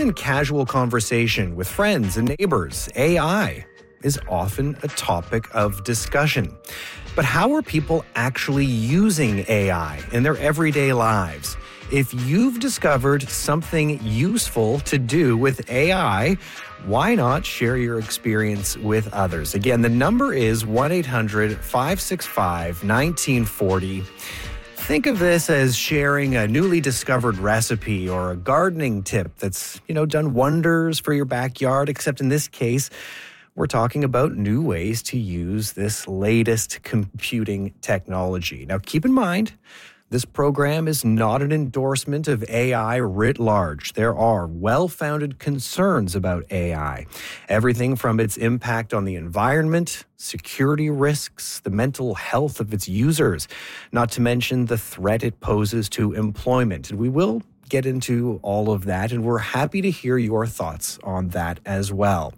in casual conversation with friends and neighbors, AI is often a topic of discussion. But how are people actually using AI in their everyday lives? If you've discovered something useful to do with AI, why not share your experience with others? Again, the number is 1-800-565-1940. Think of this as sharing a newly discovered recipe or a gardening tip that's, done wonders for your backyard, except in this case, we're talking about new ways to use this latest computing technology. Now, keep in mind, this program is not an endorsement of AI writ large. There are well-founded concerns about AI. Everything from its impact on the environment, security risks, the mental health of its users, not to mention the threat it poses to employment. And we will get into all of that, and we're happy to hear your thoughts on that as well.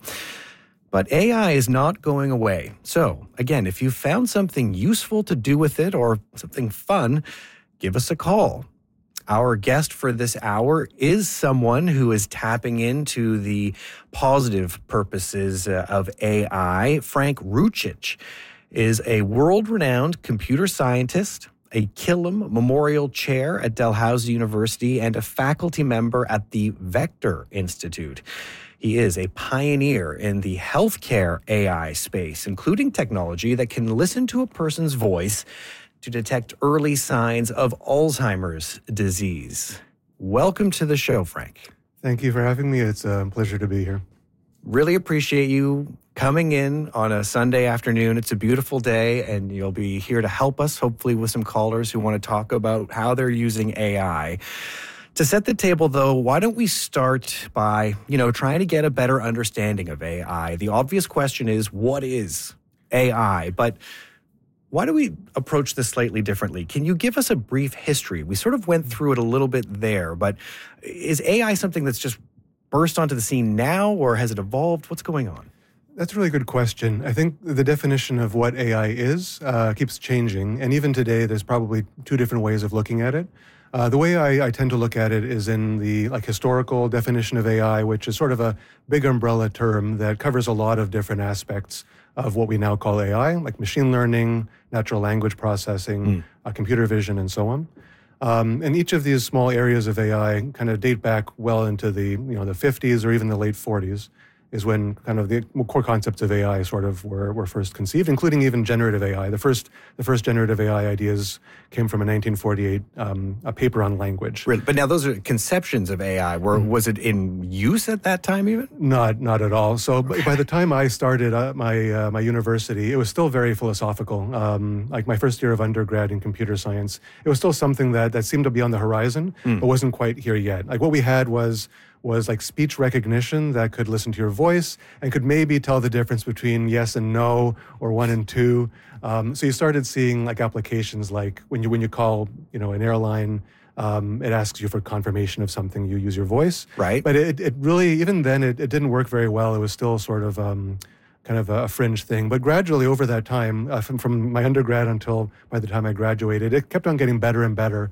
But AI is not going away. So, again, if you found something useful to do with it or something fun, give us a call. Our guest for this hour is someone who is tapping into the positive purposes of AI. Frank Rucic is a world-renowned computer scientist, a Killam Memorial Chair at Dalhousie University, and a faculty member at the Vector Institute. He is a pioneer in the healthcare AI space, including technology that can listen to a person's voice to detect early signs of Alzheimer's disease. Welcome to the show, Frank. Thank you for having me. It's a pleasure to be here. Really appreciate you coming in on a Sunday afternoon. It's a beautiful day, and you'll be here to help us, hopefully with some callers who want to talk about how they're using AI. To set the table, though, why don't we start by, trying to get a better understanding of AI? The obvious question is, what is AI? But why do we approach this slightly differently? Can you give us a brief history? We sort of went through it a little bit there, but is AI something that's just burst onto the scene now, or has it evolved? What's going on? That's a really good question. I think the definition of what AI is keeps changing, and even today there's probably two different ways of looking at it. The way I tend to look at it is in the historical definition of AI, which is sort of a big umbrella term that covers a lot of different aspects of what we now call AI, like machine learning, natural language processing, computer vision, and so on. And each of these small areas of AI kind of date back well into the the 50s or even the late 40s. Is when kind of the core concepts of AI sort of were first conceived, including even generative AI. The first generative AI ideas came from a 1948 a paper on language. Really? But now those are conceptions of AI. Was it in use at that time even? Not at all. So by the time I started my university, it was still very philosophical. Like my first year of undergrad in computer science, it was still something that seemed to be on the horizon, but wasn't quite here yet. Like what we had was like speech recognition that could listen to your voice and could maybe tell the difference between yes and no or one and two. So you started seeing like applications like when you call an airline, it asks you for confirmation of something. You use your voice, right? But it really, even then, it didn't work very well. It was still sort of kind of a fringe thing. But gradually over that time, from my undergrad until by the time I graduated, it kept on getting better and better.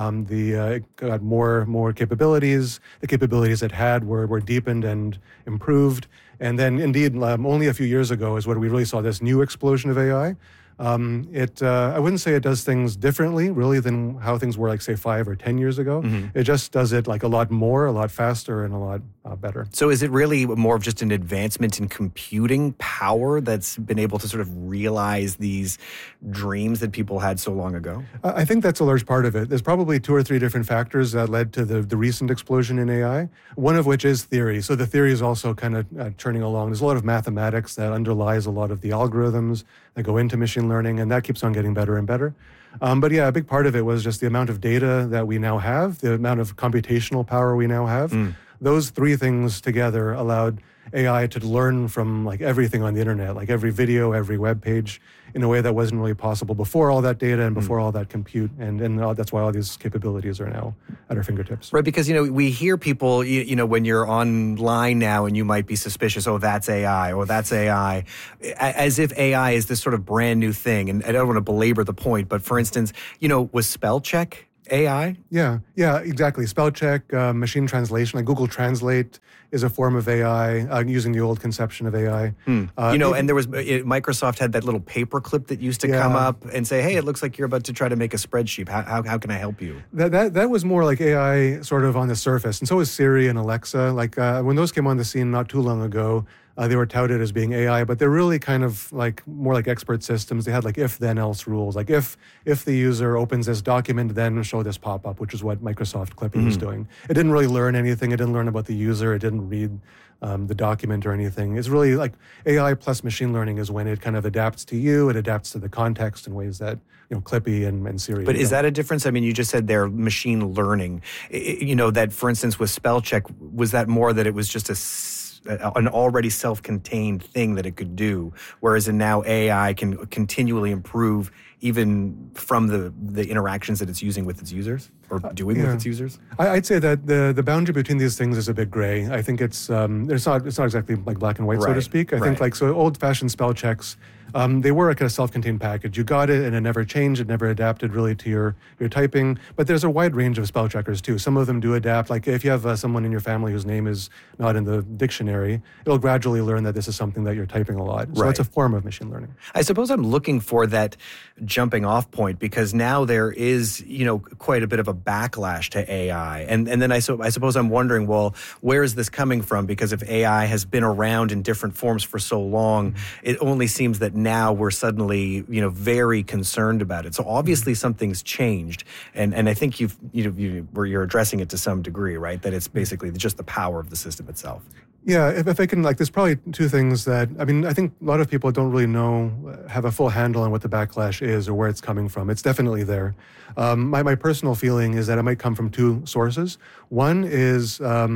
It got more capabilities. The capabilities it had were deepened and improved. And then, indeed, only a few years ago is when we really saw this new explosion of AI. I wouldn't say it does things differently, really, than how things were, like, say, 5 or 10 years ago. It just does it, like, a lot more, a lot faster, and a lot better. So is it really more of just an advancement in computing power that's been able to sort of realize these dreams that people had so long ago? I think that's a large part of it. There's probably 2 or 3 different factors that led to the recent explosion in AI, one of which is theory. So the theory is also kind of churning along. There's a lot of mathematics that underlies a lot of the algorithms that go into machine learning, and that keeps on getting better and better. But yeah, a big part of it was just the amount of data that we now have, the amount of computational power we now have. Those 3 things together allowed AI to learn from like everything on the internet, like every video, every web page, in a way that wasn't really possible before all that data and before all that compute. And that's why all these capabilities are now at our fingertips. Right, because, we hear people, when you're online now and you might be suspicious, oh, that's AI, or that's AI, as if AI is this sort of brand new thing. And I don't want to belabor the point, but for instance, was spell check AI? Yeah, exactly. Spell check, machine translation, like Google Translate is a form of AI, using the old conception of AI. And there was Microsoft had that little paperclip that used to come up and say, "Hey, it looks like you're about to try to make a spreadsheet. How can I help you?" That was more like AI sort of on the surface, and so was Siri and Alexa. Like when those came on the scene not too long ago, they were touted as being AI, but they're really kind of like more like expert systems. They had like if then else rules, like if the user opens this document, then show this pop up, which is what Microsoft Clippy was doing. It didn't really learn anything. It didn't learn about the user. It didn't read the document or anything. It's really like AI plus machine learning is when it kind of adapts to you. It adapts to the context in ways that Clippy and Siri. But is that a difference? I mean, you just said they're machine learning. That for instance with spell check, was that more that it was just an already self-contained thing that it could do, whereas now AI can continually improve even from the interactions that it's using with its users or doing with its users? I'd say that the boundary between these things is a bit gray. I think it's not exactly like black and white, so to speak. I think like so old-fashioned spell checks, they were like a self-contained package. You got it and it never changed, it never adapted really to your typing. But there's a wide range of spell checkers too. Some of them do adapt. Like if you have someone in your family whose name is not in the dictionary, it'll gradually learn that this is something that you're typing a lot. So it's a form of machine learning. I suppose I'm looking for that jumping off point because now there is, quite a bit of a backlash to AI. And then I suppose I'm wondering, well, where is this coming from? Because if AI has been around in different forms for so long, it only seems that now we're suddenly, very concerned about it. So obviously something's changed. And I think you're addressing it to some degree, right? That it's basically just the power of the system itself. Yeah, if I can, there's probably two things that, I think a lot of people don't really have a full handle on what the backlash is or where it's coming from. It's definitely there. My personal feeling is that it might come from two sources. One is,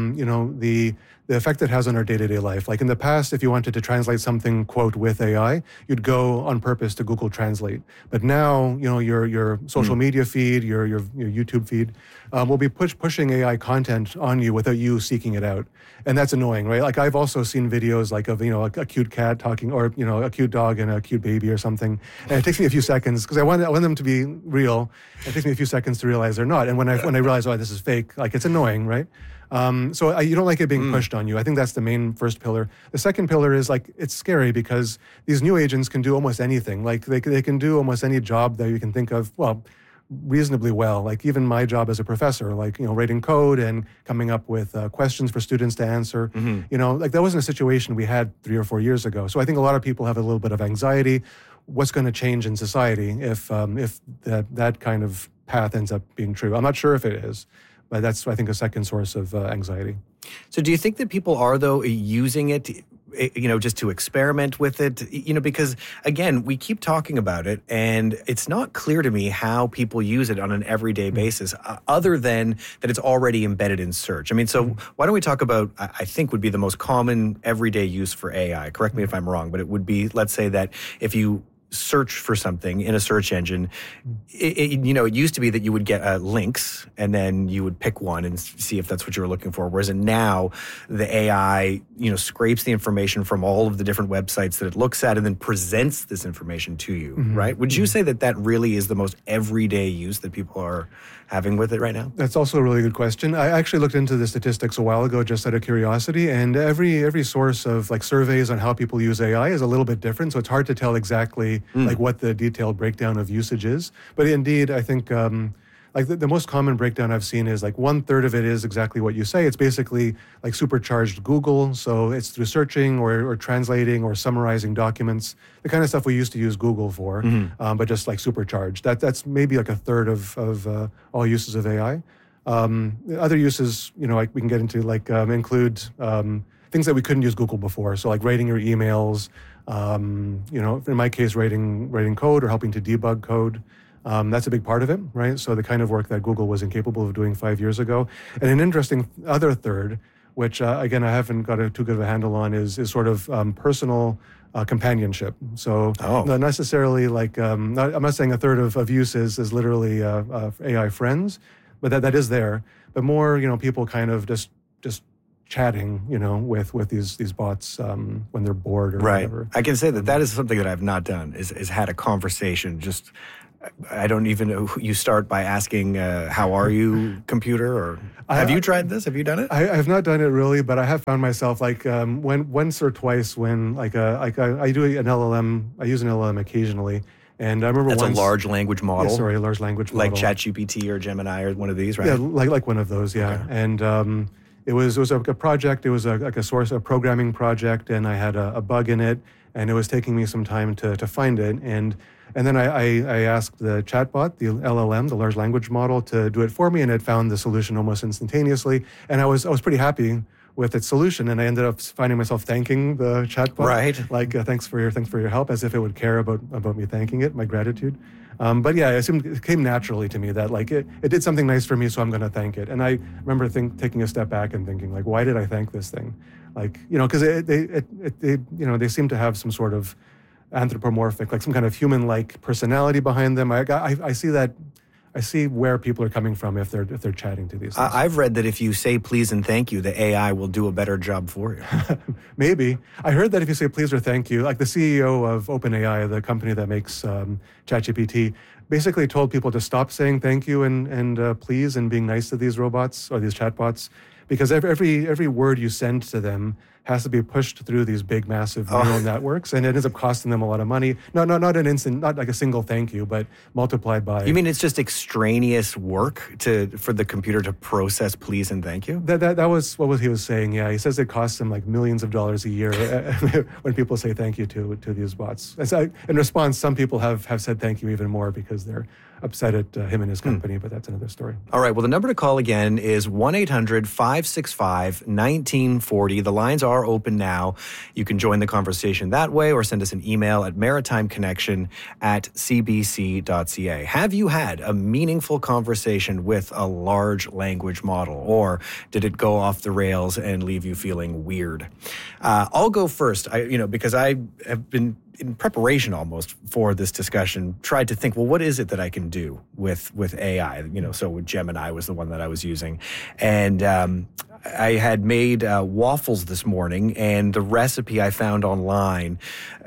the effect it has on our day-to-day life. Like in the past, if you wanted to translate something, quote, with AI, you'd go on purpose to Google Translate. But now, your social media feed, your YouTube feed, will be pushing AI content on you without you seeking it out. And that's annoying, right? Like I've also seen videos of, a cute cat talking or, a cute dog and a cute baby or something. And it takes me a few seconds because I want them to be real. It takes me a few seconds to realize they're not. And when I realize, this is fake, it's annoying, right? So you don't like it being pushed on you. I think that's the main first pillar. The second pillar is it's scary because these new agents can do almost anything. Like they can do almost any job that you can think of, reasonably well. Like even my job as a professor, writing code and coming up with questions for students to answer. That wasn't a situation we had 3 or 4 years ago. So I think a lot of people have a little bit of anxiety. What's going to change in society if that kind of path ends up being true? I'm not sure if it is. But that's, I think, a second source of anxiety. So do you think that people are, though, using it, just to experiment with it? Because, again, we keep talking about it, and it's not clear to me how people use it on an everyday basis, other than that it's already embedded in search. So why don't we talk about, I think would be the most common everyday use for AI. Correct me if I'm wrong, but it would be, let's say that if you search for something in a search engine, it used to be that you would get links and then you would pick one and see if that's what you were looking for. Whereas now the AI, scrapes the information from all of the different websites that it looks at and then presents this information to you, right? Would you say that really is the most everyday use that people are having with it right now? That's also a really good question. I actually looked into the statistics a while ago just out of curiosity, and every source of surveys on how people use AI is a little bit different, so it's hard to tell exactly what the detailed breakdown of usage is. But indeed, I think the most common breakdown I've seen is 1/3 of it is exactly what you say. It's basically supercharged Google, so it's through searching or translating or summarizing documents, the kind of stuff we used to use Google for, but just supercharged. That's maybe 1/3 of all uses of AI. Other uses, we can get into include things that we couldn't use Google before. So writing your emails, in my case, writing code or helping to debug code. That's a big part of it, right? So the kind of work that Google was incapable of doing 5 years ago. And an interesting other third, which again, I haven't got too good of a handle on, is sort of personal companionship. So not necessarily I'm not saying 1/3 of use is literally AI friends, but that is there. But more, people kind of just chatting, with these bots when they're bored or whatever. I can say that is something that I've not done is had a conversation just I don't even know. You start by asking, how are you, computer? Or have you tried this? Have you done it? I have not done it really, but I have found myself when once or twice when I do an LLM. I use an LLM occasionally. And I remember That's once, a large language model. Yeah, sorry, a large language model. Like ChatGPT or Gemini or one of these, right? Yeah, like one of those, yeah. Okay. And it was a project. It was a programming project, and I had a bug in it, and it was taking me some time to find it. And then I asked the chatbot, the LLM, the large language model, to do it for me, and it found the solution almost instantaneously. And I was pretty happy with its solution, and I ended up finding myself thanking the chatbot. Right. Like, thanks for your help, as if it would care about me thanking it, my gratitude. But yeah, I assumed it came naturally to me that like it did something nice for me, so I'm going to thank it. And I remember taking a step back and thinking, like, why did I thank this thing? Like, because they seem to have some sort of anthropomorphic, like some kind of human-like personality behind them. I see that. I see where people are coming from if they're chatting to these things. I've read that if you say please and thank you, the AI will do a better job for you. Maybe. I heard that if you say please or thank you, like the CEO of OpenAI, the company that makes ChatGPT, basically told people to stop saying thank you and please and being nice to these robots or these chatbots, because every word you send to them has to be pushed through these big, massive neural networks, and it ends up costing them a lot of money. Not like a single thank you, but multiplied by. You mean it's just extraneous work for the computer to process please and thank you? That was what he was saying. Yeah, he says it costs him like millions of dollars a year when people say thank you to these bots. And so in response, some people have said thank you even more because they're upset at him and his company, but that's another story. All right. Well, the number to call again is 1-800-565-1940. The lines are open now. You can join the conversation that way or send us an email at maritimeconnection@cbc.ca. Have you had a meaningful conversation with a large language model, or did it go off the rails and leave you feeling weird? I'll go first, because I have been in preparation almost for this discussion, tried to think, well, what is it that I can do with AI? So Gemini was the one that I was using. And I had made waffles this morning, and the recipe I found online,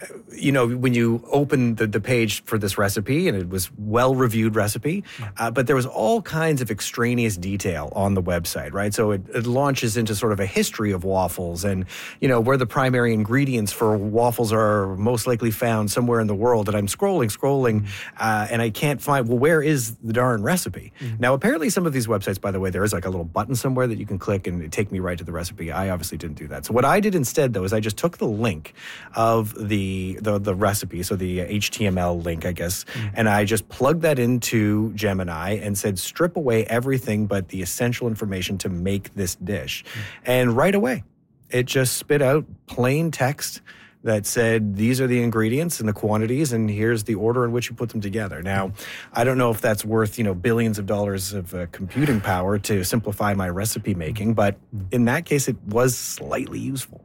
when you open the page for this recipe, and it was well-reviewed recipe, but there was all kinds of extraneous detail on the website, right? So it launches into sort of a history of waffles and, where the primary ingredients for waffles are most likely found somewhere in the world. And I'm scrolling, and I can't find, well, where is the darn recipe? Now, apparently some of these websites, by the way, there is like a little button somewhere that you can click and take me right to the recipe. I obviously didn't do that. So what I did instead, though, is I just took the link of the recipe, so the HTML link, I guess, and I just plugged that into Gemini and said, strip away everything but the essential information to make this dish. And right away, it just spit out plain text that said, these are the ingredients and the quantities, and here's the order in which you put them together. Now, I don't know if that's worth, billions of dollars of computing power to simplify my recipe making, but in that case, it was slightly useful.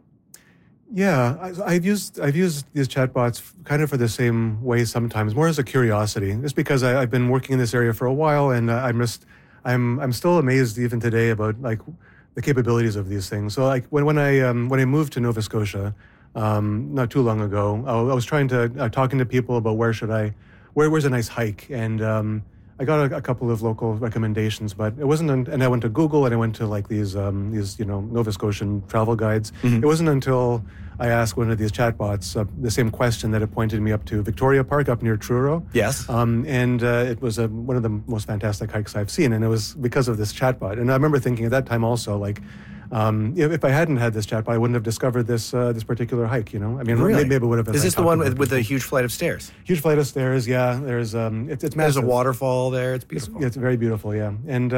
Yeah, I've used these chatbots kind of for the same way sometimes, more as a curiosity. Just because I've been working in this area for a while, and I'm still amazed even today about like the capabilities of these things. So like when I moved to Nova Scotia, not too long ago, I was trying to talking to people about where's a nice hike, and I got a couple of local recommendations, but it wasn't. And I went to Google and I went to like these Nova Scotian travel guides. It wasn't until I asked one of these chatbots the same question that it pointed me up to Victoria Park up near Truro. Yes. And it was one of the most fantastic hikes I've seen, and it was because of this chatbot. And I remember thinking at that time also, like, if I hadn't had this chatbot, I wouldn't have discovered this this particular hike. I mean, really? maybe it would have been. Is this the one with a huge flight of stairs? Huge flight of stairs, yeah. There's it's massive. There's a waterfall there. It's beautiful. It's very beautiful, yeah. And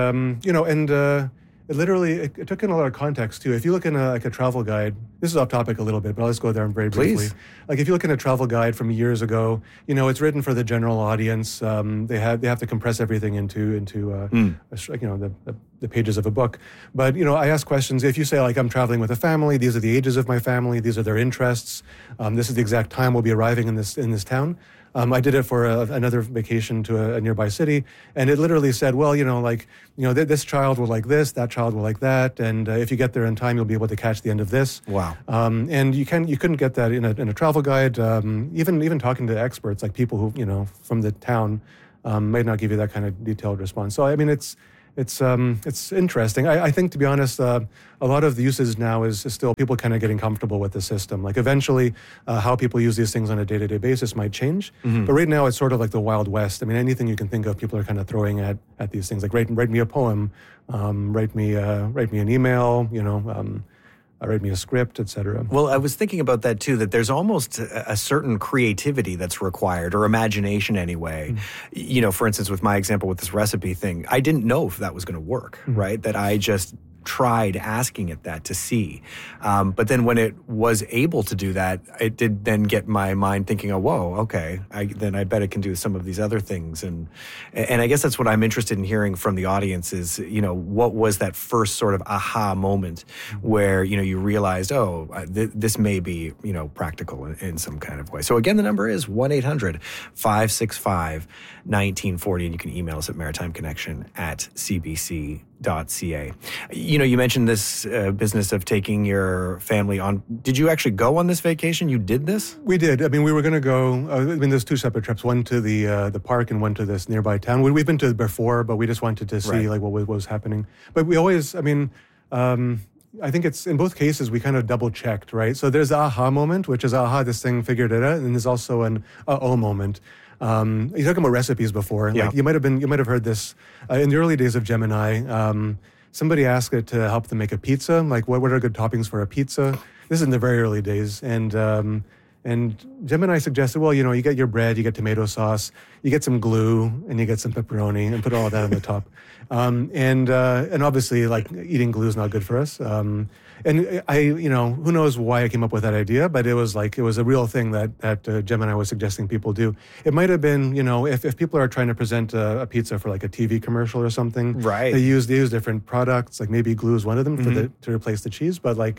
it literally it took in a lot of context too. If you look in a travel guide, this is off topic a little bit, but I'll just go there very briefly. Please. Like if you look in a travel guide from years ago, it's written for the general audience. They have to compress everything into the pages of a book. But I ask questions. If you say like I'm traveling with a family, these are the ages of my family, these are their interests. This is the exact time we'll be arriving in this town. I did it for another vacation to a nearby city, and it literally said, well, this child will like this, that child will like that, and if you get there in time, you'll be able to catch the end of this. Wow. And you couldn't get that in a travel guide. Even talking to experts, like people who from the town, might not give you that kind of detailed response. So I mean, it's interesting. I think, to be honest, a lot of the usage now is still people kind of getting comfortable with the system. Like eventually, how people use these things on a day-to-day basis might change. But right now, it's sort of like the Wild West. I mean, anything you can think of, people are kind of throwing at these things. Like write me a poem, write me an email, write me a script, etc. Well, I was thinking about that too, that there's almost a certain creativity that's required, or imagination anyway. For instance, with my example with this recipe thing, I didn't know if that was going to work, right? That I just tried asking it that to see. But then when it was able to do that, it did then get my mind thinking, oh, whoa, okay, then I bet it can do some of these other things. And I guess that's what I'm interested in hearing from the audience is, what was that first sort of aha moment where, you realized, this may be, practical in some kind of way. So again, the number is 1-800-565-1940, and you can email us at maritimeconnection@cbc.ca. You mentioned this business of taking your family on. Did you actually go on this vacation? You did this? We did. I mean, we were going to go. There's two separate trips. One to the park and one to this nearby town. We've been to it before, but we just wanted to see what was happening. But we always, I think it's in both cases we kind of double checked, right? So there's the aha moment, which is this thing figured it out, and there's also an uh-oh moment. You're talking about recipes before. Yeah. Like you might have heard this in the early days of Gemini. Somebody asked it to help them make a pizza. Like, what are good toppings for a pizza? This is in the very early days. And Gemini suggested, well, you get your bread, you get tomato sauce, you get some glue, and you get some pepperoni, and put all of that on the top. And obviously, like, eating glue is not good for us. And who knows why I came up with that idea, but it was a real thing that Gemini was suggesting people do. It might have been, if people are trying to present a pizza for like a TV commercial or something, right? They use different products, like maybe glue is one of them to replace the cheese, but like,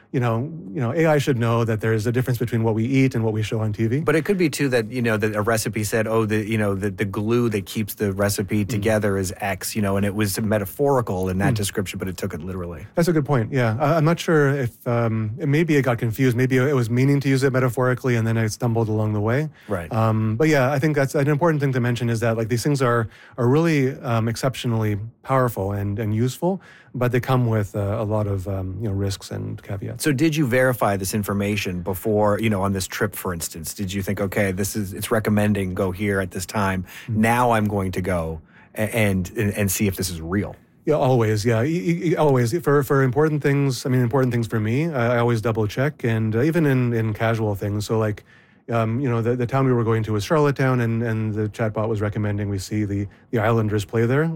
AI should know that there's a difference between what we eat and what we show on TV. But it could be too that that a recipe said, the glue that keeps the recipe together is X, and it was metaphorical in that description, but it took it literally. That's a good point. Yeah, I'm not sure if maybe it got confused. Maybe it was meaning to use it metaphorically, and then it stumbled along the way. Right. But yeah, I think that's an important thing to mention is that like these things are really exceptionally powerful and useful, but they come with a lot of risks and caveats. So did you verify this information before, on this trip, for instance? Did you think, okay, it's recommending go here at this time. Now I'm going to go and see if this is real? Yeah, always. Yeah, always. For important things, important things for me, I always double check, and even in casual things. So like, the town we were going to was Charlottetown, and the chatbot was recommending we see the Islanders play there.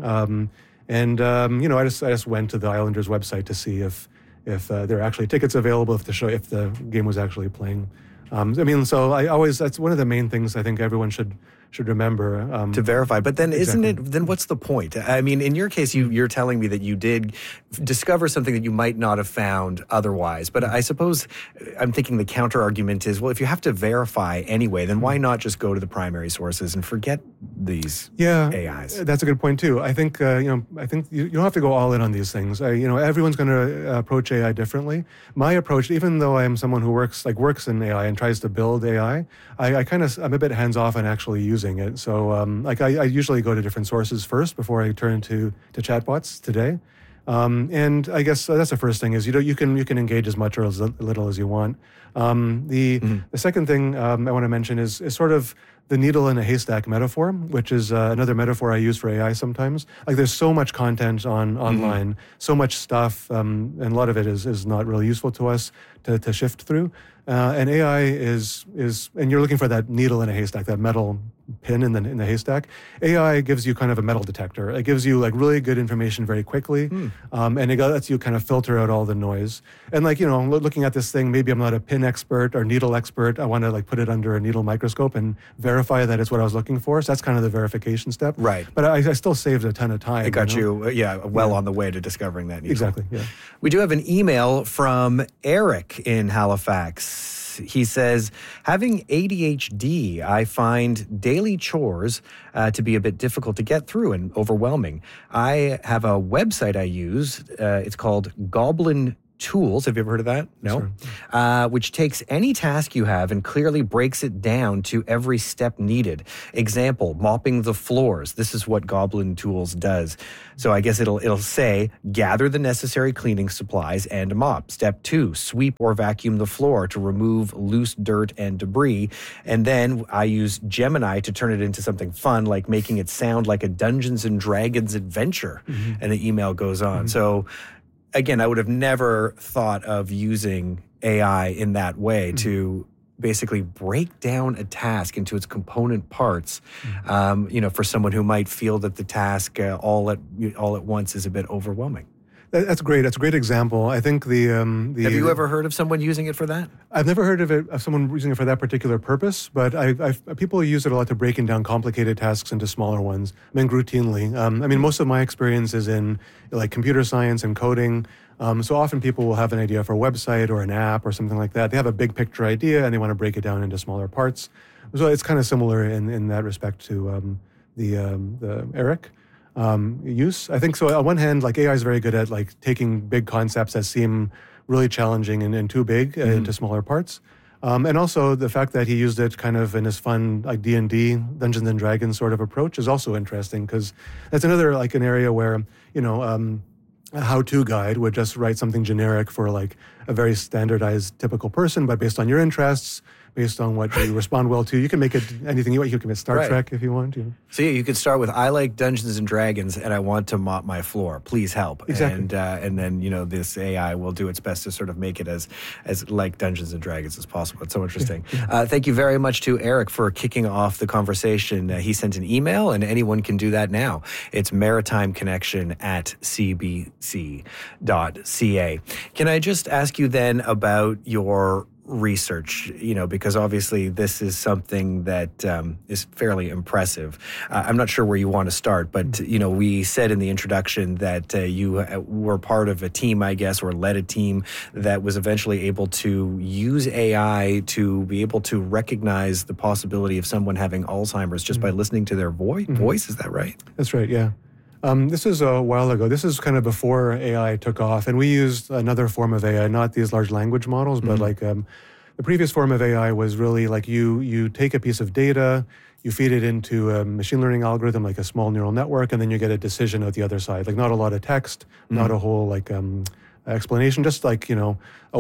I just went to the Islanders website to see if there are actually tickets available, if the game was actually playing. That's one of the main things I think everyone should remember. To verify. But then then what's the point? I mean, in your case, you're telling me that you did discover something that you might not have found otherwise. But I suppose I'm thinking the counter argument is, well, if you have to verify anyway, then why not just go to the primary sources and forget these AIs? That's a good point too. I think you don't have to go all in on these things. Everyone's going to approach AI differently. My approach, even though I am someone who works in AI and tries to build AI, I'm a bit hands off on actually using it. So I usually go to different sources first before I turn to chatbots today. And I guess that's the first thing is you can engage as much or as little as you want. The second thing I want to mention is sort of the needle in a haystack metaphor, which is another metaphor I use for AI sometimes. Like there's so much content online, so much stuff, and a lot of it is not really useful to us to shift through. And AI is, and you're looking for that needle in a haystack, that metal pin in the haystack. AI gives you kind of a metal detector. It gives you like really good information very quickly, and it lets you kind of filter out all the noise. And like, looking at this thing, maybe I'm not a pin expert or needle expert. I want to like put it under a needle microscope and verify that it's what I was looking for. So that's kind of the verification step. Right. But I still saved a ton of time. It got you on the way to discovering that needle. Exactly, yeah. We do have an email from Eric in Halifax. He says, having ADHD, I find daily chores to be a bit difficult to get through and overwhelming. I have a website I use. It's called Goblin Tools. Have you ever heard of that? No. Sure. Which takes any task you have and clearly breaks it down to every step needed. Example, mopping the floors. This is what Goblin Tools does. So I guess it'll say, gather the necessary cleaning supplies and mop. Step 2, sweep or vacuum the floor to remove loose dirt and debris. And then I use Gemini to turn it into something fun, like making it sound like a Dungeons and Dragons adventure. And the email goes on. So again, I would have never thought of using AI in that way to basically break down a task into its component parts. For someone who might feel that the task all at once is a bit overwhelming. That's great. That's a great example. I think the Have you ever heard of someone using it for that? I've never heard of someone using it for that particular purpose, but people use it a lot to breaking down complicated tasks into smaller ones. Routinely. Most of my experience is in like computer science and coding. So often people will have an idea for a website or an app or something like that. They have a big picture idea and they want to break it down into smaller parts. So it's kind of similar in that respect to the Eric. Use. I think so. On one hand, like AI is very good at like taking big concepts that seem really challenging and too big into smaller parts. And also the fact that he used it kind of in his fun like D&D, Dungeons and Dragons sort of approach is also interesting because that's another like an area where, a how-to guide would just write something generic for like a very standardized typical person, but based on your interests, based on what you respond well to, you can make it anything you want. You can make Star Trek if you want. So yeah, you could start with, I like Dungeons and Dragons and I want to mop my floor. Please help. Exactly. And then, this AI will do its best to sort of make it as like Dungeons and Dragons as possible. It's so interesting. Thank you very much to Eric for kicking off the conversation. He sent an email and anyone can do that now. It's maritimeconnection@cbc.ca. Can I just ask you then about your research, because obviously this is something that is fairly impressive. I'm not sure where you want to start, but, we said in the introduction that you were part of a team, I guess, or led a team that was eventually able to use AI to be able to recognize the possibility of someone having Alzheimer's just by listening to their voice. Is that right? That's right, yeah. This is a while ago. This is kind of before AI took off, and we used another form of AI, not these large language models, but like the previous form of AI was really like you take a piece of data, you feed it into a machine learning algorithm, like a small neural network, and then you get a decision at the other side. Like not a lot of text, not a whole explanation, just like a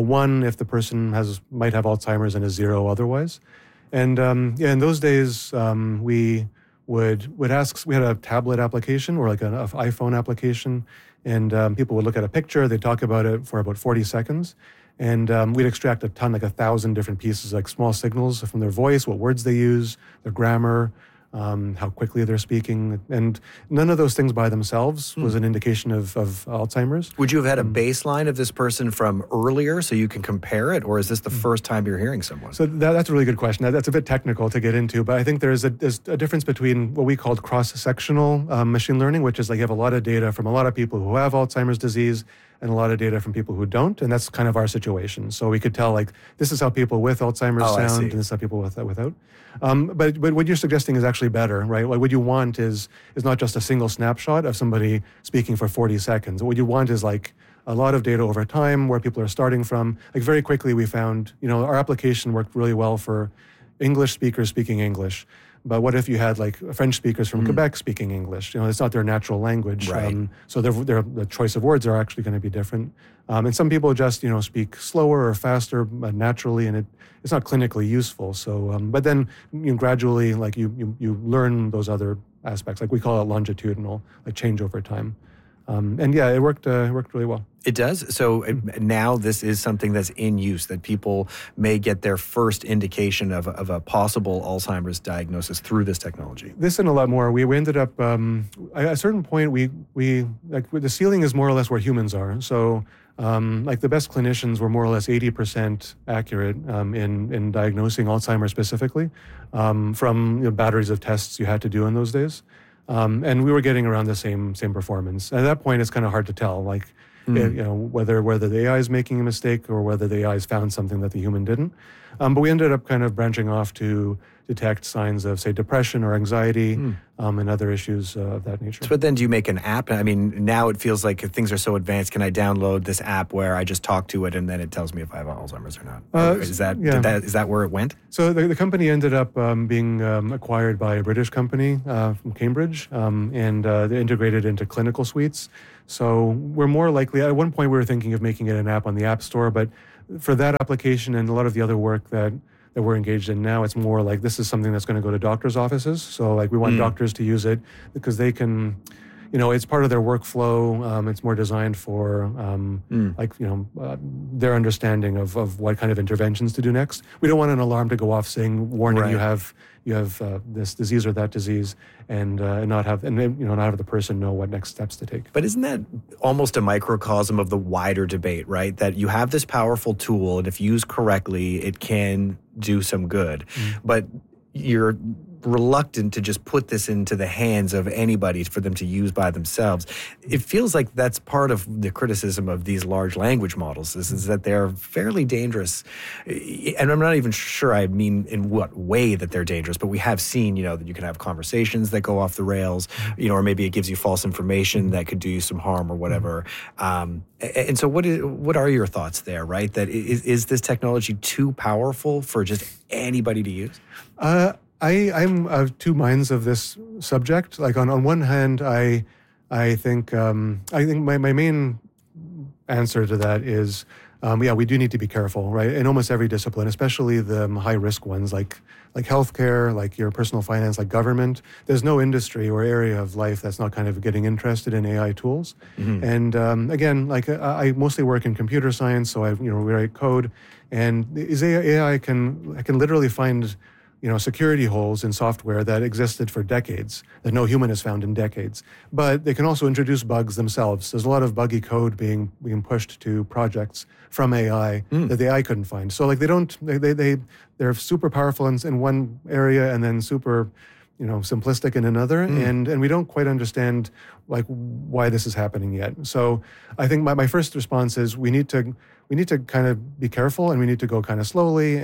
1 if the person might have Alzheimer's and a 0 otherwise. And in those days we would ask, we had a tablet application or like an iPhone application, and people would look at a picture, they'd talk about it for about 40 seconds, and we'd extract a ton, like 1,000 different pieces, like small signals from their voice, what words they use, their grammar, how quickly they're speaking, and none of those things by themselves was an indication of Alzheimer's. Would you have had a baseline of this person from earlier so you can compare it, or is this the first time you're hearing someone? So that's a really good question. That's a bit technical to get into, but I think there's a difference between what we called cross-sectional machine learning, which is like you have a lot of data from a lot of people who have Alzheimer's disease and a lot of data from people who don't, and that's kind of our situation. So we could tell like this is how people with Alzheimer's sound, and this is how people without. But what you're suggesting is actually better, right? What you want is not just a single snapshot of somebody speaking for 40 seconds. What you want is like a lot of data over time where people are starting from. Like very quickly we found, our application worked really well for English speakers speaking English. But what if you had like French speakers from Quebec speaking English? It's not their natural language. Right. So the choice of words are actually going to be different. And some people just, speak slower or faster naturally, and it's not clinically useful. So, but then gradually, like you learn those other aspects, like we call it longitudinal, like change over time. And yeah, it worked really well. It does? So now this is something that's in use, that people may get their first indication of a possible Alzheimer's diagnosis through this technology. This and a lot more. We ended up, at a certain point, we like the ceiling is more or less where humans are. So like the best clinicians were more or less 80% accurate in diagnosing Alzheimer's specifically from batteries of tests you had to do in those days. And we were getting around the same performance. At that point, it's kind of hard to tell. Like, whether the AI is making a mistake or whether the AI has found something that the human didn't. But we ended up kind of branching off to detect signs of, say, depression or anxiety and other issues of that nature. But then do you make an app? I mean, now it feels like things are so advanced. Can I download this app where I just talk to it and then it tells me if I have Alzheimer's or not? Is that where it went? So the company ended up being acquired by a British company from Cambridge, and they integrated into clinical suites. So we're more likely, at one point we were thinking of making it an app on the App Store, but for that application and a lot of the other work that we're engaged in now, it's more like this is something that's going to go to doctors' offices. So like we want doctors to use it because they can, it's part of their workflow. It's more designed for their understanding of what kind of interventions to do next. We don't want an alarm to go off saying, warning, right, you have this disease or that disease, and not have the person know what next steps to take. But isn't that almost a microcosm of the wider debate, right? That you have this powerful tool, and if used correctly, it can do some good. But you're reluctant to just put this into the hands of anybody for them to use by themselves. It feels like that's part of the criticism of these large language models is that they're fairly dangerous. And I'm not even sure I mean in what way that they're dangerous, but we have seen, that you can have conversations that go off the rails, or maybe it gives you false information that could do you some harm or whatever. And so what are your thoughts there, right? That is this technology too powerful for just anybody to use? I'm of two minds of this subject. Like on one hand, I think my main answer to that is, we do need to be careful, right? In almost every discipline, especially the high risk ones like healthcare, like your personal finance, like government. There's no industry or area of life that's not kind of getting interested in AI tools. And again, like I mostly work in computer science, so we write code, and AI can literally find security holes in software that existed for decades, that no human has found in decades. But they can also introduce bugs themselves. There's a lot of buggy code being pushed to projects from AI that the AI couldn't find. So like they're super powerful in one area and then super simplistic in another, and we don't quite understand like why this is happening yet. So I think my first response is we need to kind of be careful, and we need to go kind of slowly,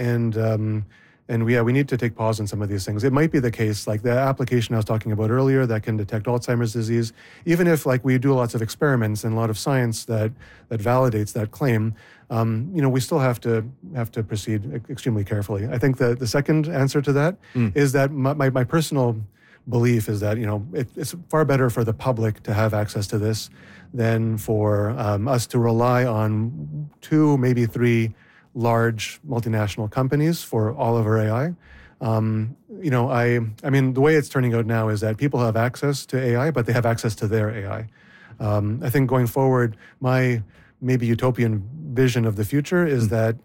and we need to take pause on some of these things. It might be the case, like the application I was talking about earlier that can detect Alzheimer's disease, even if like we do lots of experiments and a lot of science that validates that claim, we still have to proceed extremely carefully. I think the second answer to that is that my personal belief is that it's far better for the public to have access to this than for us to rely on 2, maybe 3 large multinational companies for all of our AI. I mean, the way it's turning out now is that people have access to AI, but they have access to their AI. I think going forward, my maybe utopian vision of the future is that,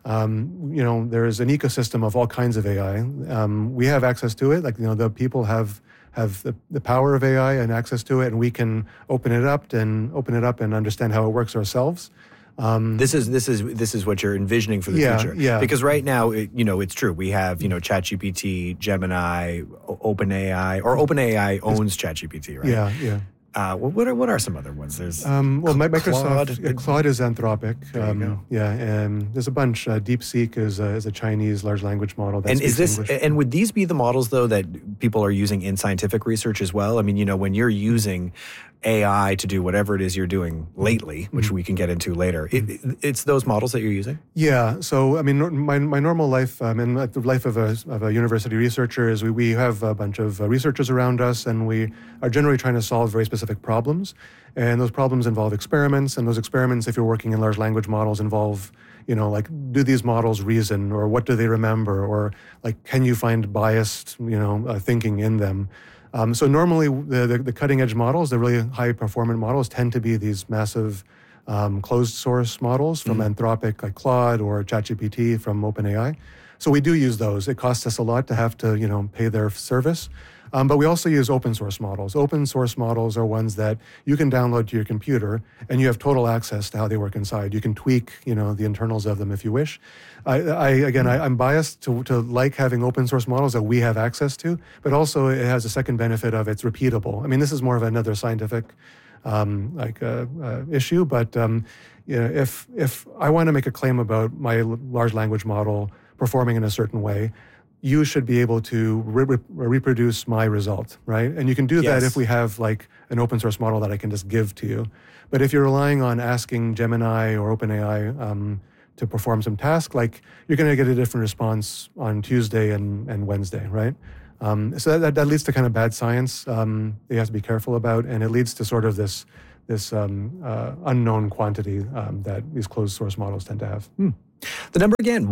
there is an ecosystem of all kinds of AI. We have access to it, like, the people have the power of AI and access to it, and we can open it up and understand how it works ourselves. This is what you're envisioning for the future. Yeah. Because right now, it's true. We have, ChatGPT, Gemini, OpenAI, or OpenAI owns ChatGPT, right? Yeah. What are some other ones? There's Microsoft Claude is Anthropic. There you go. There's a bunch. DeepSeek is a Chinese large language model. That speaks English. And would these be the models though that people are using in scientific research as well? I mean, when you're using AI to do whatever it is you're doing lately, which we can get into later, it's those models that you're using? Yeah. So, I mean, my normal life, and the life of a university researcher is we have a bunch of researchers around us, and we are generally trying to solve very specific problems. And those problems involve experiments, and those experiments, if you're working in large language models, involve, like, do these models reason, or what do they remember, or like, can you find biased, thinking in them? So normally the cutting edge models, the really high performant models, tend to be these massive closed source models from Anthropic, like Claude, or ChatGPT from OpenAI. So we do use those. It costs us a lot to have to pay their service. But we also use open source models. Open source models are ones that you can download to your computer, and you have total access to how they work inside. You can tweak, the internals of them if you wish. I'm biased to like having open source models that we have access to, but also it has a second benefit of it's repeatable. I mean, this is more of another scientific issue. But if I want to make a claim about my large language model performing in a certain way, you should be able to reproduce my result, right? And you can do that if we have like an open source model that I can just give to you. But if you're relying on asking Gemini or OpenAI to perform some task, like you're going to get a different response on Tuesday and Wednesday, right? So that leads to kind of bad science that you have to be careful about, and it leads to sort of this unknown quantity that these closed source models tend to have. The number again,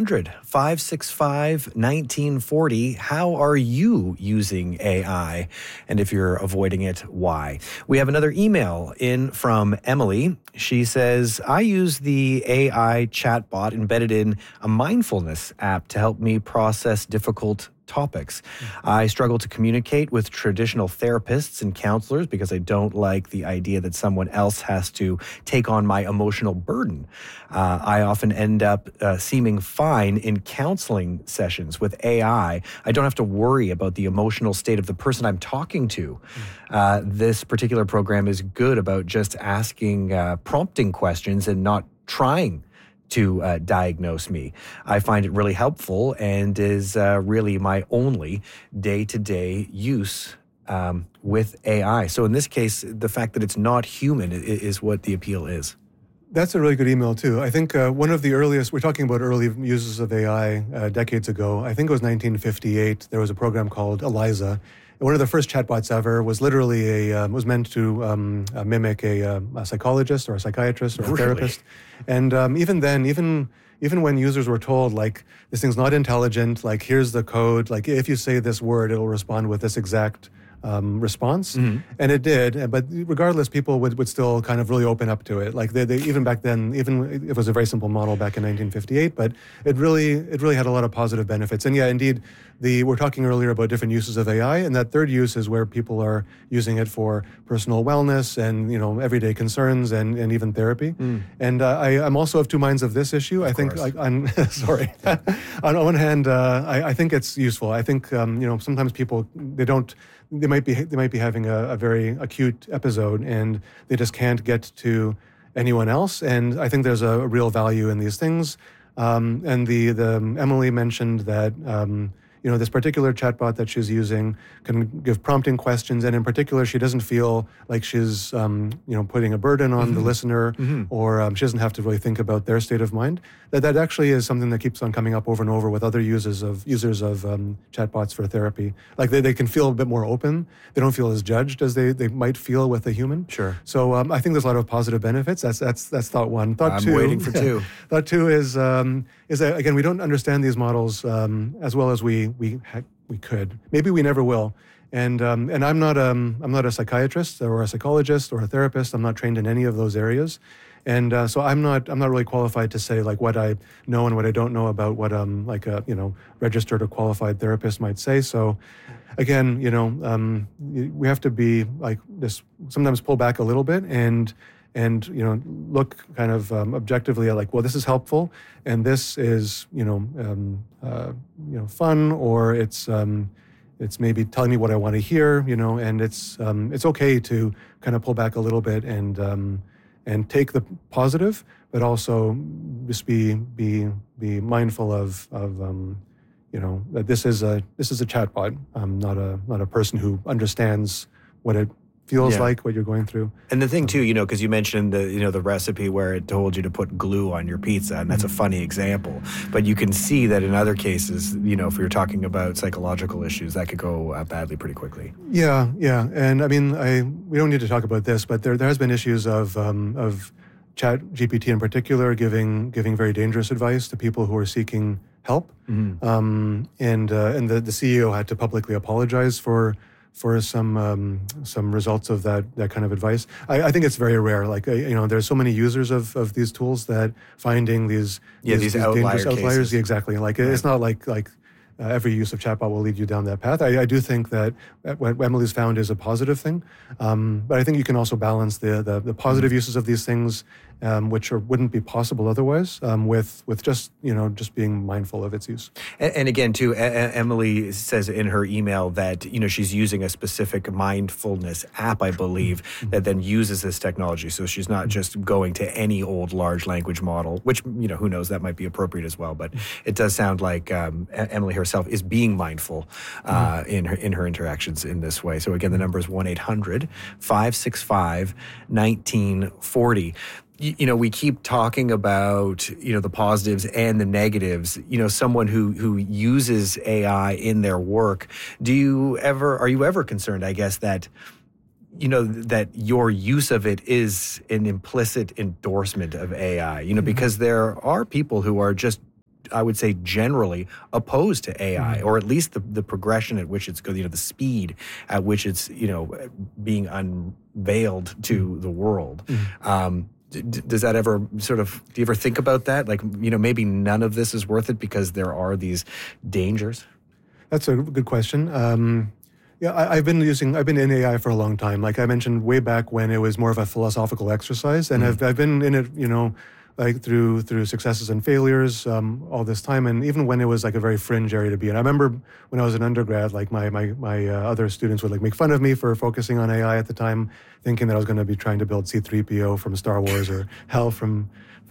1-800-565-1940. How are you using AI? And if you're avoiding it, why? We have another email in from Emily. She says, I use the AI chatbot embedded in a mindfulness app to help me process difficult topics. I struggle to communicate with traditional therapists and counselors because I don't like the idea that someone else has to take on my emotional burden. I often end up seeming fine in counseling sessions with AI. I don't have to worry about the emotional state of the person I'm talking to. This particular program is good about just asking prompting questions and not trying to diagnose me. I find it really helpful and is really my only day-to-day use with AI. So in this case, the fact that it's not human is what the appeal is. That's a really good email, too. I think one of the earliest, we're talking about early uses of AI decades ago. I think it was 1958. There was a program called Eliza. One of the first chatbots ever was literally was meant to mimic a psychologist or a psychiatrist or a therapist. And even then, even when users were told, like, this thing's not intelligent, like, here's the code, like, if you say this word, it'll respond with this exact response. And it did. But regardless, people would still kind of really open up to it. Like they even back then, even it was a very simple model back in 1958, but it really had a lot of positive benefits. And yeah, indeed, we're talking earlier about different uses of AI, and that third use is where people are using it for personal wellness and, everyday concerns and even therapy. And I'm also of two minds of this issue. I think, on one hand, I think it's useful. I think, sometimes people, they might be having a very acute episode and they just can't get to anyone else. And I think there's a real value in these things. And the Emily mentioned that this particular chatbot that she's using can give prompting questions, and in particular, she doesn't feel like she's putting a burden on the listener, or she doesn't have to really think about their state of mind. That actually is something that keeps on coming up over and over with other users of chatbots for therapy. Like they can feel a bit more open. They don't feel as judged as they might feel with a human. Sure. So I think there's a lot of positive benefits. That's thought one. Thought two. I'm waiting for two. Thought two is that, again, we don't understand these models as well as we could. Maybe we never will. And I'm not a psychiatrist or a psychologist or a therapist. I'm not trained in any of those areas. And so I'm not really qualified to say like what I know and what I don't know about what like a registered or qualified therapist might say. So again, we have to be like this, sometimes pull back a little bit and look kind of objectively at like, well, this is helpful and this is fun, or it's maybe telling me what I want to hear, and it's okay to kind of pull back a little bit and take the positive, but also just be mindful of that this is a chatbot, not a person who understands what it feels like, what you're going through. And the thing too, because you mentioned the recipe where it told you to put glue on your pizza, and that's a funny example. But you can see that in other cases, if you're talking about psychological issues, that could go badly pretty quickly. Yeah. And I mean, we don't need to talk about this, but there has been issues of ChatGPT in particular giving very dangerous advice to people who are seeking help. And the CEO had to publicly apologize for some results of that kind of advice. I think it's very rare. Like there's so many users of these tools that finding these dangerous outliers. Exactly. Like it's not like every use of chatbot will lead you down that path. I do think that what Emily's found is a positive thing, but I think you can also balance the positive uses of these things which wouldn't be possible otherwise, with just just being mindful of its use. And again, too, Emily says in her email that she's using a specific mindfulness app, I believe, that then uses this technology. So she's not just going to any old large language model, which who knows, that might be appropriate as well. But it does sound like Emily herself is being mindful in her interactions in this way. So again, the number is 1-800-565-1940. We keep talking about, the positives and the negatives. Someone who uses AI in their work, are you ever concerned, I guess, that that your use of it is an implicit endorsement of AI, because there are people who are just, I would say, generally opposed to AI, or at least the progression at which it's going, the speed at which it's, being unveiled to the world. Does that ever do you ever think about that? Like, maybe none of this is worth it because there are these dangers? That's a good question. I've been in AI for a long time. Like I mentioned, way back when it was more of a philosophical exercise, and I've been in it, like through successes and failures all this time, and even when it was like a very fringe area to be in. I remember when I was an undergrad, like my other students would like make fun of me for focusing on AI at the time, thinking that I was going to be trying to build C-3PO from Star Wars or HAL from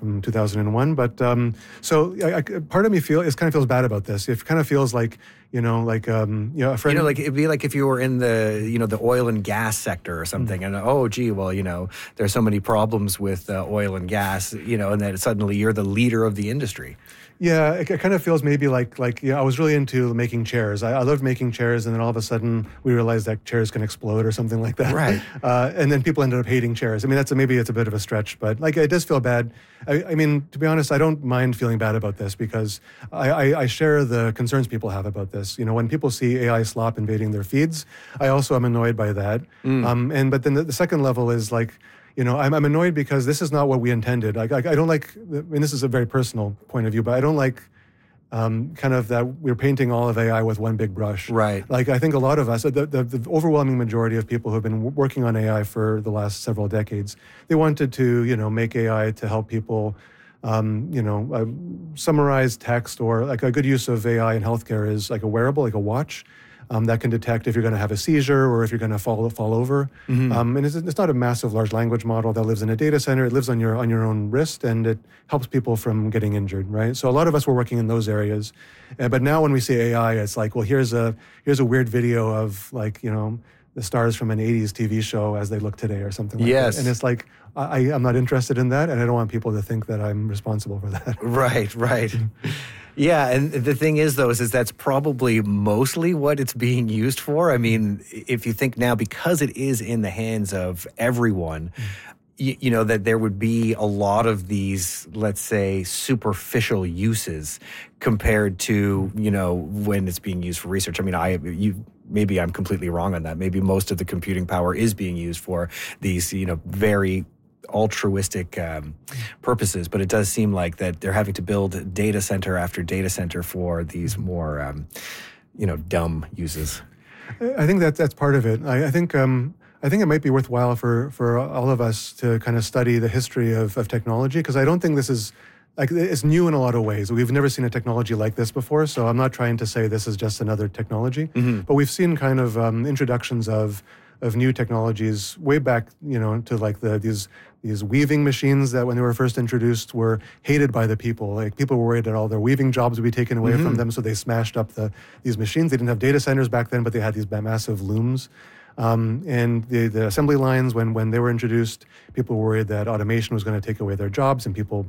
2001. But so part of me feels bad about this. It kind of feels like a friend. Like it'd be like if you were in the the oil and gas sector or something, and there's so many problems with oil and gas, and then suddenly you're the leader of the industry. Yeah, it kind of feels maybe like I was really into making chairs. I loved making chairs, and then all of a sudden we realized that chairs can explode or something like that. Right. And then people ended up hating chairs. I mean, maybe it's a bit of a stretch, but it does feel bad. I mean, to be honest, I don't mind feeling bad about this because I share the concerns people have about this. When people see AI slop invading their feeds, I also am annoyed by that. But then the second level is like, I'm annoyed because this is not what we intended. I don't like, this is a very personal point of view, but I don't like kind of that we're painting all of AI with one big brush. Right. Like I think a lot of us, the overwhelming majority of people who have been working on AI for the last several decades, they wanted to, make AI to help people, summarize text, or like a good use of AI in healthcare is like a wearable, like a watch. That can detect if you're going to have a seizure or if you're going to fall over. And it's not a massive large language model that lives in a data center. It lives on your own wrist, and it helps people from getting injured, right? So a lot of us were working in those areas. But now when we say AI, it's like, well, here's a weird video of like, the stars from an 80s TV show as they look today or something like that. And it's like, I'm not interested in that, and I don't want people to think that I'm responsible for that. Right. Yeah, and the thing is, though, is that's probably mostly what it's being used for. I mean, if you think now, because it is in the hands of everyone, that there would be a lot of these, let's say, superficial uses compared to, when it's being used for research. I mean, maybe I'm completely wrong on that. Maybe most of the computing power is being used for these, very altruistic purposes, but it does seem like that they're having to build data center after data center for these more, dumb uses. I think that's part of it. I think it might be worthwhile for all of us to kind of study the history of technology, because I don't think this is it's new in a lot of ways. We've never seen a technology like this before, so I'm not trying to say this is just another technology, but we've seen kind of introductions of new technologies way back, to like these weaving machines that when they were first introduced were hated by the people. Like people were worried that all their weaving jobs would be taken away from them, so they smashed up these machines. They didn't have data centers back then, but they had these massive looms. And the assembly lines, when they were introduced, people were worried that automation was going to take away their jobs, and people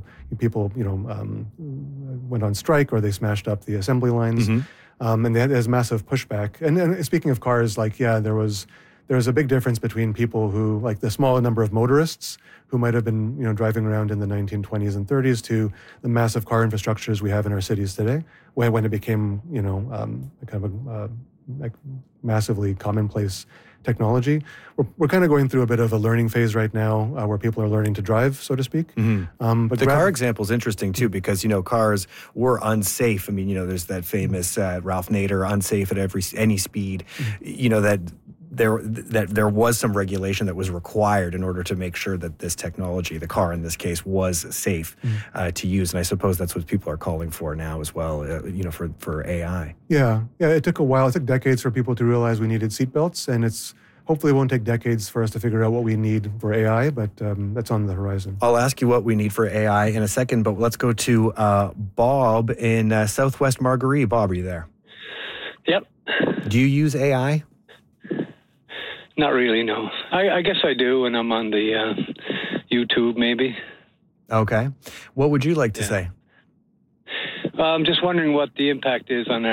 went on strike, or they smashed up the assembly lines. And there's massive pushback. And speaking of cars, there was a big difference between people who, like the small number of motorists who might have been, driving around in the 1920s and 30s, to the massive car infrastructures we have in our cities today, when it became, kind of a massively commonplace technology. We're kind of going through a bit of a learning phase right now, where people are learning to drive, so to speak. But the car example is interesting too, because cars were unsafe. I mean, there's that famous Ralph Nader, unsafe at any speed. That there was some regulation that was required in order to make sure that this technology, the car in this case, was safe to use. And I suppose that's what people are calling for now as well, for AI. Yeah. It took a while. It took decades for people to realize we needed seatbelts, and hopefully it won't take decades for us to figure out what we need for AI, but that's on the horizon. I'll ask you what we need for AI in a second, but let's go to Bob in Southwest Margaree. Bob, are you there? Yep. Do you use AI? Not really, no. I guess I do when I'm on the YouTube, maybe. Okay. What would you like to say? I'm just wondering what the impact is on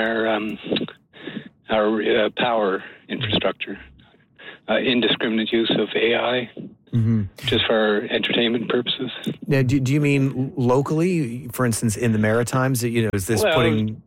our power infrastructure. Indiscriminate use of AI, just for entertainment purposes. Now, do you mean locally, for instance, in the Maritimes? Is this putting...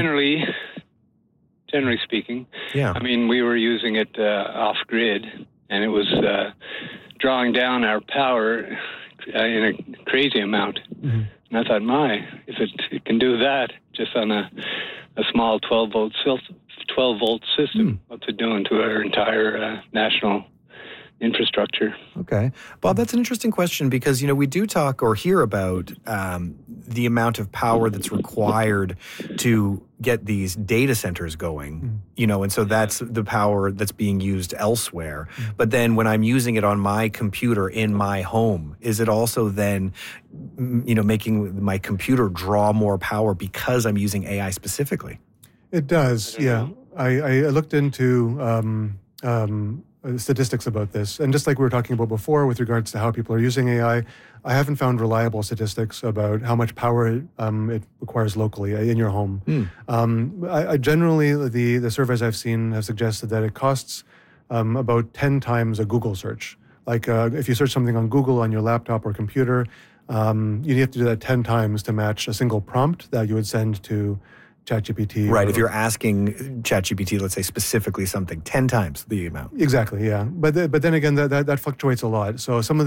Generally speaking. Yeah. I mean, we were using it off-grid, and it was drawing down our power in a crazy amount. And I thought, if it can do that just on a small 12-volt system, what's it doing to our entire national infrastructure? Okay. Bob, that's an interesting question because, we do talk or hear about the amount of power that's required to get these data centers going, and so that's the power that's being used elsewhere. But then when I'm using it on my computer in my home, is it also then, making my computer draw more power because I'm using AI specifically? It does, yeah. I looked into statistics about this. And just like we were talking about before with regards to how people are using AI, I haven't found reliable statistics about how much power it requires locally in your home. I generally, the surveys I've seen have suggested that it costs about 10 times a Google search. Like if you search something on Google on your laptop or computer, you have to do that 10 times to match a single prompt that you would send to ChatGPT. Right, if you're asking ChatGPT, let's say specifically something, 10 times the amount. Exactly, yeah. But then again, that fluctuates a lot. So some of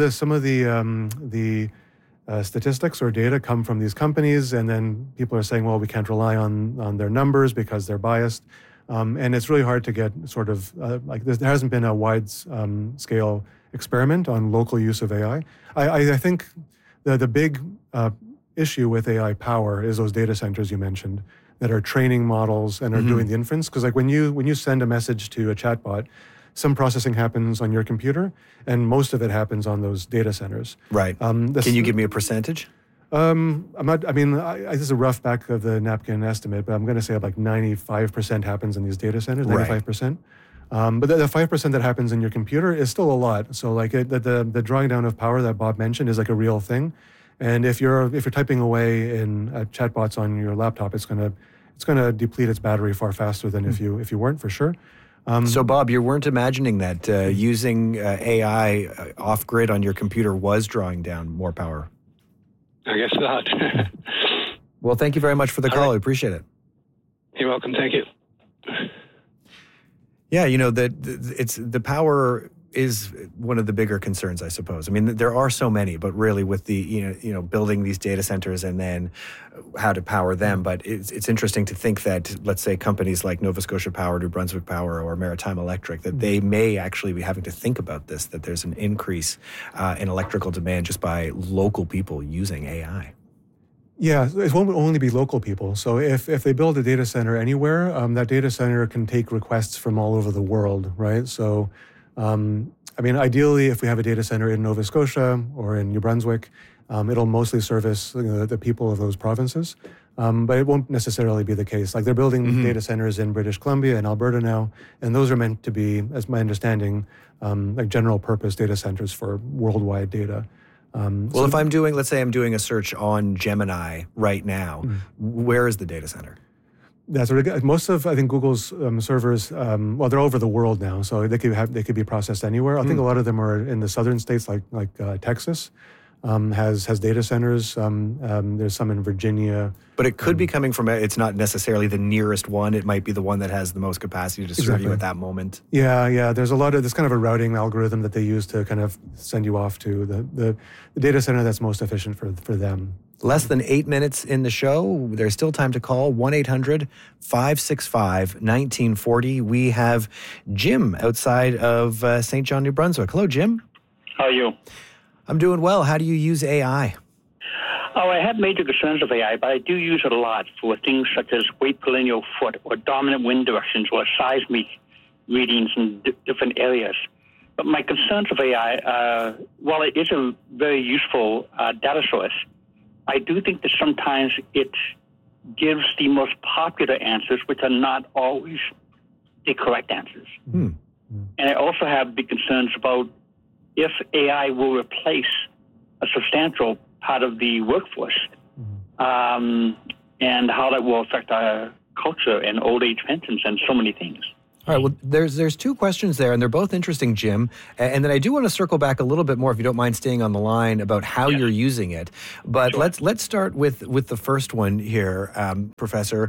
the statistics or data come from these companies, and then people are saying, well, we can't rely on their numbers because they're biased. And it's really hard to get sort of, there hasn't been a wide scale experiment on local use of AI. I think the big issue with AI power is those data centers you mentioned that are training models and are doing the inference. Because like when you send a message to a chatbot, some processing happens on your computer, and most of it happens on those data centers. Right. Can you give me a percentage? This is a rough back of the napkin estimate, but I'm going to say like 95% happens in these data centers, 95%. But the 5% that happens in your computer is still a lot. So like the drawing down of power that Bob mentioned is like a real thing. And if you're typing away in chatbots on your laptop, it's gonna deplete its battery far faster than if you weren't, for sure. So Bob, you weren't imagining that using AI off grid on your computer was drawing down more power? I guess not. Well, thank you very much for the call. I appreciate it. You're welcome. Thank you. Yeah, it's the power is one of the bigger concerns, I suppose. I mean, there are so many, but really with the, building these data centers and then how to power them. But it's interesting to think that, let's say, companies like Nova Scotia Power, New Brunswick Power, or Maritime Electric, that they may actually be having to think about this, that there's an increase in electrical demand just by local people using AI. Yeah, it won't only be local people. So if they build a data center anywhere, that data center can take requests from all over the world, right? So ideally, if we have a data center in Nova Scotia or in New Brunswick, it'll mostly service the people of those provinces. But it won't necessarily be the case. Like they're building data centers in British Columbia and Alberta now, and those are meant to be, as my understanding, like general purpose data centers for worldwide data. If I'm doing, let's say I'm doing a search on Gemini right now, where is the data center? That's most of, I think, Google's servers. They're over the world now, so they could be processed anywhere. I think a lot of them are in the southern states, like Texas, has data centers. There's some in Virginia. But it could be coming from. It's not necessarily the nearest one. It might be the one that has the most capacity to serve you at that moment. Yeah. There's kind of a routing algorithm that they use to kind of send you off to the data center that's most efficient for them. Less than 8 minutes in the show. There's still time to call 1-800-565-1940. We have Jim outside of St. John, New Brunswick. Hello, Jim. How are you? I'm doing well. How do you use AI? Oh, I have major concerns of AI, but I do use it a lot for things such as weight per linear foot or dominant wind directions or seismic readings in different areas. But my concerns of AI, while it is a very useful data source, I do think that sometimes it gives the most popular answers, which are not always the correct answers. And I also have big concerns about if AI will replace a substantial part of the workforce, and how that will affect our culture and old age pensions and so many things. All right, well, there's two questions there, and they're both interesting, Jim. And then I do want to circle back a little bit more, if you don't mind staying on the line, about how you're using it. But sure. let's start with the first one here, Professor.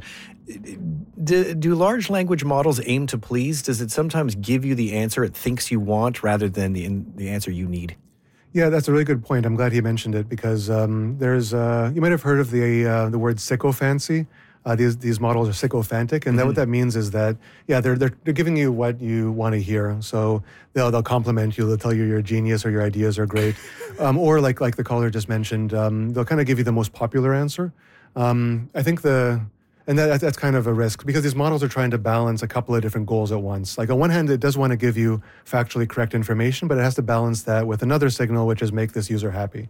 Do large language models aim to please? Does it sometimes give you the answer it thinks you want rather than the answer you need? Yeah, that's a really good point. I'm glad he mentioned it because there's you might have heard of the word sycophancy. These models are sycophantic, and what that means is that they're giving you what you want to hear. So they'll compliment you, they'll tell you you're a genius or your ideas are great, or like the caller just mentioned, they'll kind of give you the most popular answer. I think that's kind of a risk because these models are trying to balance a couple of different goals at once. Like on one hand, it does want to give you factually correct information, but it has to balance that with another signal, which is make this user happy.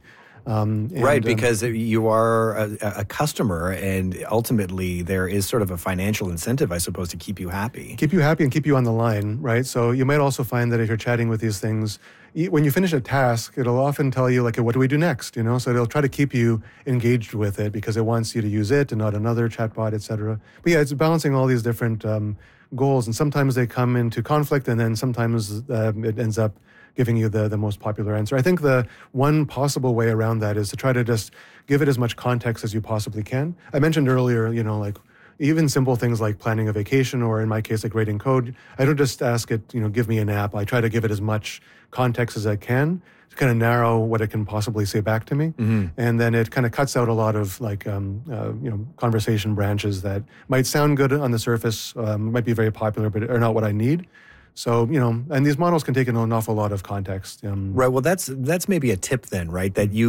Because you are a customer, and ultimately there is sort of a financial incentive, I suppose, to keep you happy. Keep you happy and keep you on the line, right? So you might also find that if you're chatting with these things, when you finish a task, it'll often tell you, like, what do we do next? So it'll try to keep you engaged with it because it wants you to use it and not another chatbot, et cetera. But yeah, it's balancing all these different goals, and sometimes they come into conflict, and then sometimes it ends up giving you the most popular answer. I think the one possible way around that is to try to just give it as much context as you possibly can. I mentioned earlier, like even simple things like planning a vacation, or in my case, like grading code. I don't just ask it, give me an app. I try to give it as much context as I can to kind of narrow what it can possibly say back to me. And then it kind of cuts out a lot of conversation branches that might sound good on the surface, might be very popular, but are not what I need. So, and these models can take in an awful lot of context. Right. Well, that's maybe a tip then, right? That you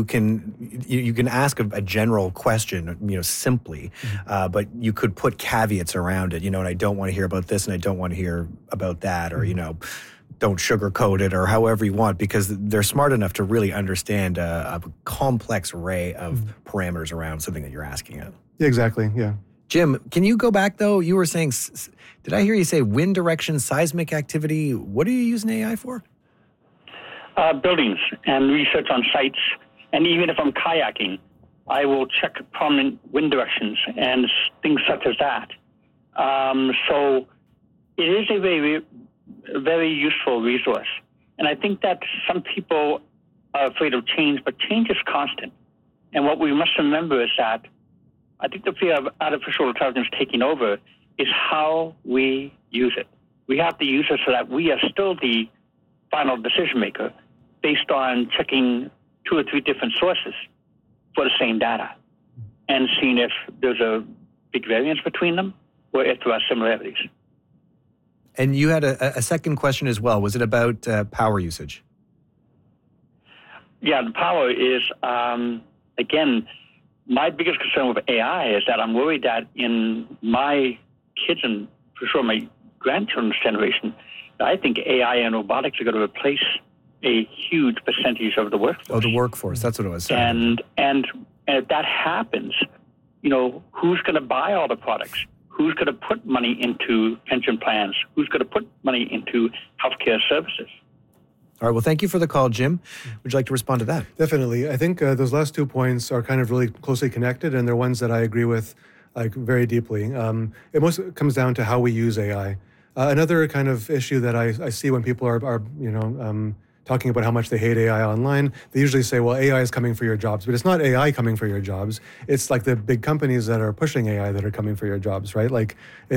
can ask a general question, simply, but you could put caveats around it, and I don't want to hear about this and I don't want to hear about that, or, don't sugarcoat it, or however you want, because they're smart enough to really understand a complex array of parameters around something that you're asking it. Yeah, exactly. Yeah. Jim, can you go back, though? You were saying, did I hear you say wind direction, seismic activity? What are you using AI for? Buildings and research on sites. And even if I'm kayaking, I will check prominent wind directions and things such as that. So it is a very useful resource. And I think that some people are afraid of change, but change is constant. And what we must remember is that I think the fear of artificial intelligence taking over is how we use it. We have to use it so that we are still the final decision maker based on checking 2 or 3 different sources for the same data and seeing if there's a big variance between them or if there are similarities. And you had a second question as well. Was it about power usage? Yeah, the power is, again, my biggest concern with AI is that I'm worried that in my kids and for sure my grandchildren's generation, I think AI and robotics are going to replace a huge percentage of the workforce. Oh, the workforce. That's what it was saying. And if that happens, who's going to buy all the products? Who's going to put money into pension plans? Who's going to put money into healthcare services? All right. Well, thank you for the call, Jim. Would you like to respond to that? Definitely. I think those last 2 points are kind of really closely connected, and they're ones that I agree with very deeply. It most comes down to how we use AI. Another kind of issue that I see when people are talking about how much they hate AI online, they usually say, well, AI is coming for your jobs. But it's not AI coming for your jobs. It's like the big companies that are pushing AI that are coming for your jobs, right? Like,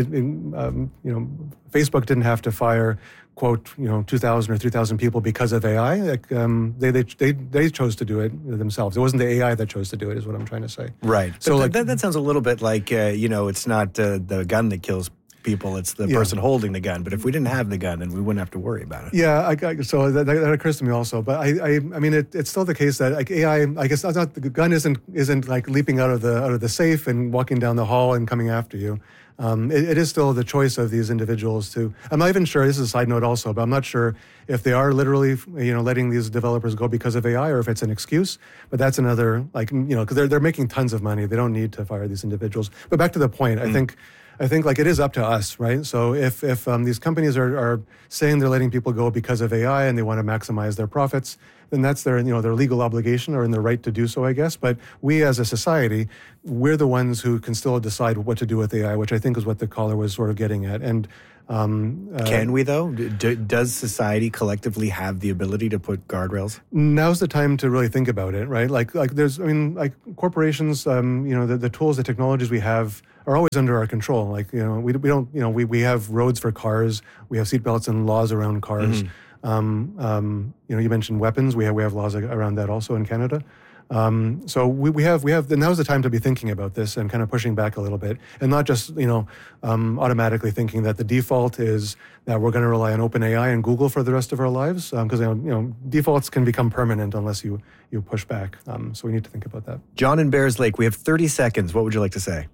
Facebook didn't have to fire, quote, 2,000 or 3,000 people because of AI. Like, they chose to do it themselves. It wasn't the AI that chose to do it, is what I'm trying to say. Right. So but that sounds a little bit like, it's not the gun that kills people, it's the person holding the gun. But if we didn't have the gun, then we wouldn't have to worry about it. Yeah, so that occurs to me also. But I mean, it's still the case that like AI, I guess that's not, the gun isn't like leaping out of the safe and walking down the hall and coming after you. It is still the choice of these individuals to. I'm not even sure. This is a side note also, but I'm not sure if they are literally, letting these developers go because of AI or if it's an excuse. But that's another, because they're making tons of money. They don't need to fire these individuals. But back to the point, I think like it is up to us, right? So if these companies are saying they're letting people go because of AI and they want to maximize their profits, then that's their legal obligation or in their right to do so, I guess. But we as a society, we're the ones who can still decide what to do with AI, which I think is what the caller was sort of getting at. And can we though? Does society collectively have the ability to put guardrails? Now's the time to really think about it, right? Like corporations, the tools, the technologies we have are always under our control. Like, we have roads for cars, we have seatbelts and laws around cars. You mentioned weapons. We have laws around that also in Canada. So we have. Now's the time to be thinking about this and kind of pushing back a little bit, and not just automatically thinking that the default is that we're going to rely on OpenAI and Google for the rest of our lives, because defaults can become permanent unless you push back. So we need to think about that. John in Bears Lake, we have 30 seconds. What would you like to say?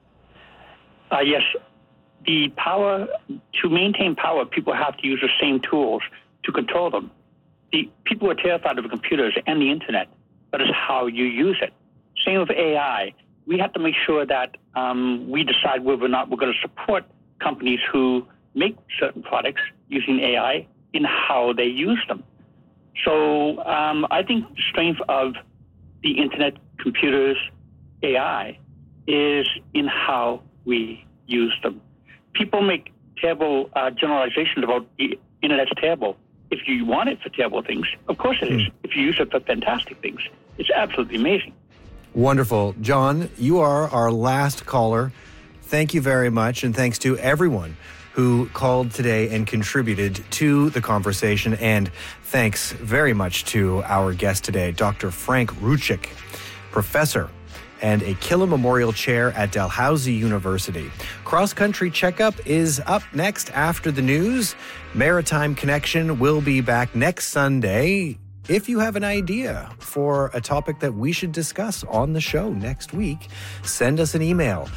Yes, the power to maintain power, people have to use the same tools to control them. The people are terrified of computers and the internet, but it's how you use it. Same with AI. We have to make sure that we decide whether or not we're going to support companies who make certain products using AI in how they use them. So I think the strength of the internet, computers, AI is in how we use them. People make terrible generalizations about the internet's terrible. If you want it for terrible things, of course it is. If you use it for fantastic things, it's absolutely amazing. Wonderful. John, you are our last caller. Thank you very much, and thanks to everyone who called today and contributed to the conversation. And thanks very much to our guest today, Dr. Frank Ruchik, professor and a Killam Memorial Chair at Dalhousie University. Cross Country Checkup is up next after the news. Maritime Connection will be back next Sunday. If you have an idea for a topic that we should discuss on the show next week, send us an email,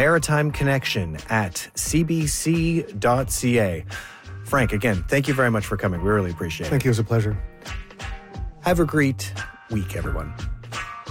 maritimeconnection@cbc.ca. Frank, again, thank you very much for coming. We really appreciate it. Thank you. It was a pleasure. Have a great week, everyone.